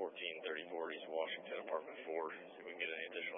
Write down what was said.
1434 East Washington, apartment 4. See if we can get any additional